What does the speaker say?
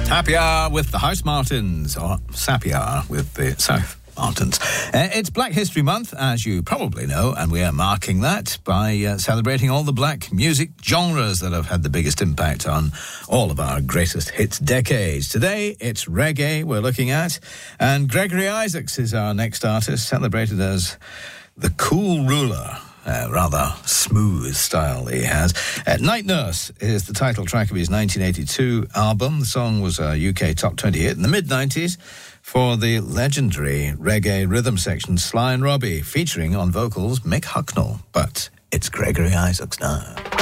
Happy Hour with the House Martins, or Sappy Hour with the South Martins. It's Black History Month, as you probably know, and we are marking that by celebrating all the black music genres that have had the biggest impact on all of our greatest hits decades. Today, it's reggae we're looking at, and Gregory Isaacs is our next artist, celebrated as the Cool Ruler. Rather smooth style he has. Night Nurse is the title track of his 1982 album. The song was a UK top 20 hit in the mid-90s for the legendary reggae rhythm section Sly and Robbie, featuring on vocals Mick Hucknall. But it's Gregory Isaacs now.